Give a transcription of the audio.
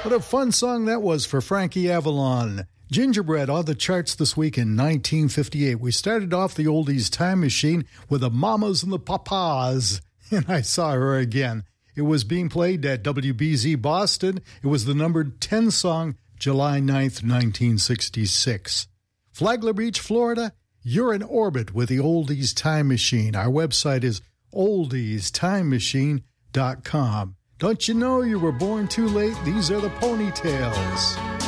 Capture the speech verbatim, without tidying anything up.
What a fun song that was for Frankie Avalon. Gingerbread on the charts this week in nineteen fifty-eight. We started off the oldies time machine with the Mamas and the Papas, and I Saw Her Again. It was being played at W B Z Boston. It was the number ten song, July ninth, nineteen sixty-six. Flagler Beach, Florida, you're in orbit with the oldies time machine. Our website is oldies time machine dot com. Don't you know you were born too late? These are the Ponytails.